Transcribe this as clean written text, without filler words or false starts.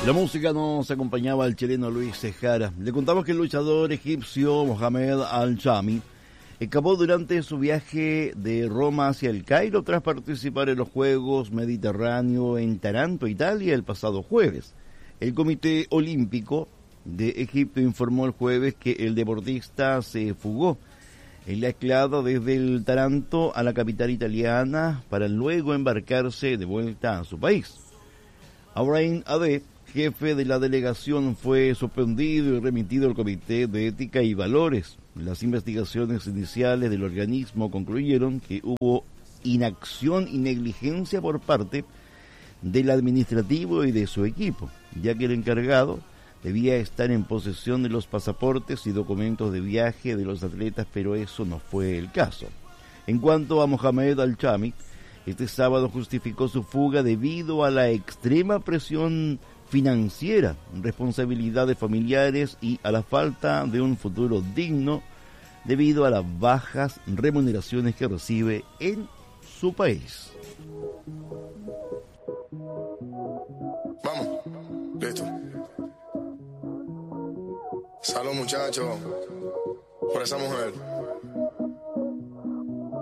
La música nos acompañaba al chileno Luis Cejara. Le contamos que el luchador egipcio Mohamed Al-Shami escapó durante su viaje de Roma hacia el Cairo tras participar en los Juegos Mediterráneos en Taranto, Italia, el pasado jueves. El Comité Olímpico de Egipto informó el jueves que el deportista se fugó en la escalada desde el Taranto a la capital italiana para luego embarcarse de vuelta a su país. Abraham Ade, jefe de la delegación, fue suspendido y remitido al Comité de Ética y Valores. Las investigaciones iniciales del organismo concluyeron que hubo inacción y negligencia por parte del administrativo y de su equipo, ya que el encargado debía estar en posesión de los pasaportes y documentos de viaje de los atletas, pero eso no fue el caso. En cuanto a Mohamed Al-Shami, este sábado justificó su fuga debido a la extrema presión financiera, responsabilidades familiares y a la falta de un futuro digno debido a las bajas remuneraciones que recibe en su país. Vamos, listo. Salud, muchachos, por esa mujer.